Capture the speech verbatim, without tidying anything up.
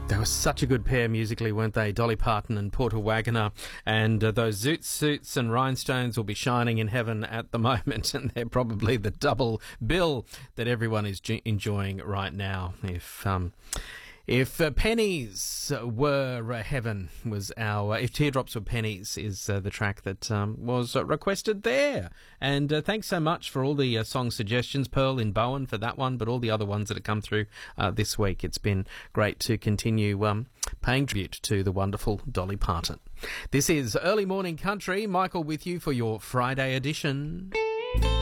They were such a good pair musically, weren't they? Dolly Parton and Porter Wagoner. And uh, those Zoot Suits and Rhinestones will be shining in heaven at the moment, and they're probably the double bill that everyone is j- enjoying right now. If um, if uh, pennies were uh, heaven was our... Uh, if Teardrops Were Pennies is uh, the track that um, was uh, requested there. And uh, thanks so much for all the uh, song suggestions, Pearl in Bowen for that one, but all the other ones that have come through uh, this week. It's been great to continue um, paying tribute to the wonderful Dolly Parton. This is Early Morning Country. Michael with you for your Friday edition.